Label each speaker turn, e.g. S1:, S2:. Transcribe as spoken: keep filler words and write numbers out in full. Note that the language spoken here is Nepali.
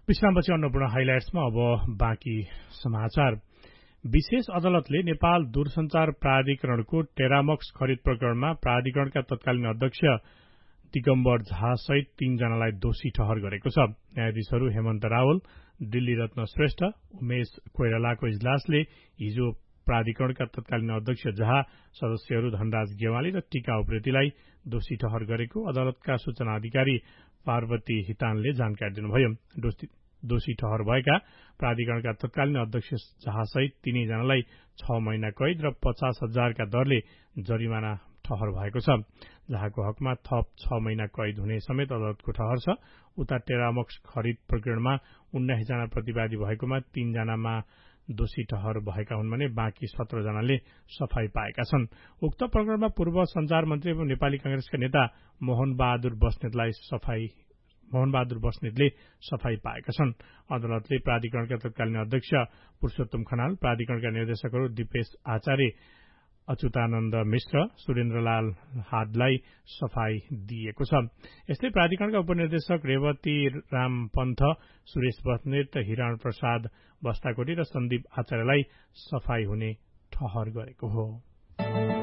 S1: विश्रामपछि अन्नपूर्ण हाइलाइट्समा अब बाँकी समाचार। विशेष अदालतले नेपाल दूरसञ्चार प्राधिकरणको टेरामक्स खरिद प्रकरणमा प्राधिकरणका तत्कालीन अध्यक्ष दिगम्बर झा सहित तीनजनालाई दोषी ठहर गरेको छ। न्यायाधीशहरू हेमन्त रावल, दिल्ली रत्न श्रेष्ठ, उमेश कोइरालाको इजलासले हिजो प्राधिकरणका तत्कालीन अध्यक्ष झा, सदस्यहरू धनराज गेवाली र टीका उप्रेतीलाई दोषी ठहर गरेको अदालतका सूचना अधिकारी पार्वती हितानले जानकारी दिनुभयो। दोषी ठहर भएका प्राधिकरणका तत्कालीन अध्यक्ष झा सहित तीनैजनालाई छ महिना कैद र पचास हजारका दरले जरिमाना ठहर भएको छ। झहाको हकमा थप छ महिना कैद हुने समेत अदालतको ठहर छ। उता टेरामक्स खरिद प्रकरणमा उन्नाइस जना प्रतिवादी भएकोमा तीनजनामा दोषी ठहर भएका हुन् भने बाँकी सत्र जनाले सफाई पाएका छन्। उक्त प्रकरणमा पूर्व संचार मन्त्री एवं नेपाली कांग्रेसका नेता मोहन बहादुर बस्नेतलाई सफाई मोहन बहादुर बस्नेतले सफाई पाएका छन्। अदालतले प्राधिकरणका तत्कालीन अध्यक्ष पुरूषोत्तम खनाल, प्राधिकरणका निर्देशकहरू दिपेश आचार्य, अच्युतानन्द मिश्र, सुरेन्द्रलाल हादलाई सफाई दिएको छ। यस्तै प्राधिकरणका उपनिर्देशक रेवती राम पन्थ, सुरेश बस्नेत, हिरण प्रसाद बस्ताकोटी र सन्दीप आचार्यलाई सफाई हुने ठहर गरेको हो।